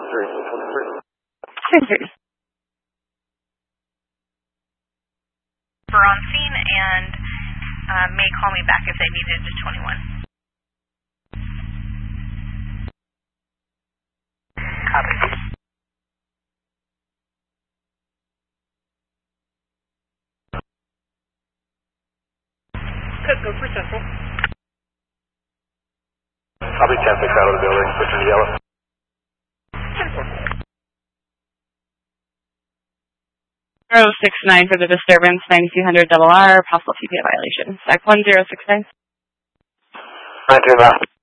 613. For on scene and may call me back if they needed to 21. Copy. Could go for Central. Copy 10-6 out of the building, switching to yellow. 069 for the disturbance, 9200 double R, possible TPA violation. SAC 1069. 92 left.